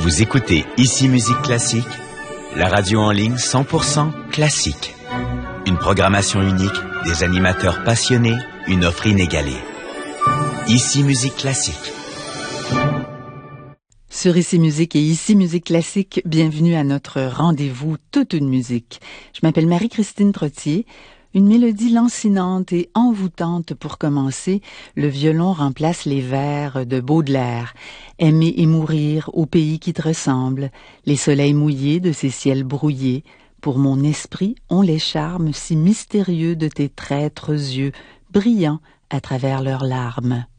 Vous écoutez Ici Musique Classique, la radio en ligne 100% classique. Une programmation unique, des animateurs passionnés, une offre inégalée. Ici Musique Classique. Sur Ici Musique et Ici Musique Classique, bienvenue à notre rendez-vous Toute une musique. Je m'appelle Marie-Christine Trottier. Une mélodie lancinante et envoûtante pour commencer, le violon remplace les vers de Baudelaire. Aimer et mourir au pays qui te ressemble, les soleils mouillés de ces ciels brouillés. Pour mon esprit ont les charmes si mystérieux de tes traîtres yeux, brillants à travers leurs larmes.